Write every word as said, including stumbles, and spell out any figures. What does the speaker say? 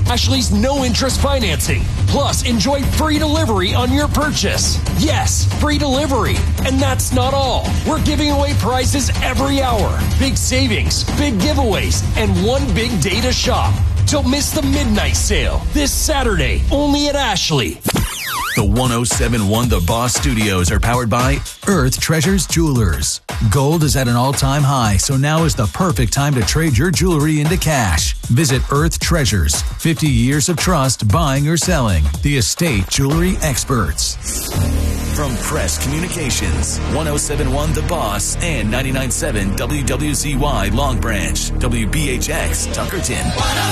Ashley's no-interest financing. Plus, enjoy free delivery on your purchase. Yes, free delivery. And that's not all. We're giving away prizes every hour. Big savings, big giveaways, and one big day to shop. Don't miss the midnight sale this Saturday, only at Ashley. The one oh seven point one The Boss Studios are powered by Earth Treasures Jewelers. Gold is at an all-time high, so now is the perfect time to trade your jewelry into cash. Visit Earth Treasures. fifty years of trust buying or selling. The estate jewelry experts. From Press Communications, one oh seven point one The Boss and ninety-nine point seven W W Z Y Long Branch, W B H X Tuckerton.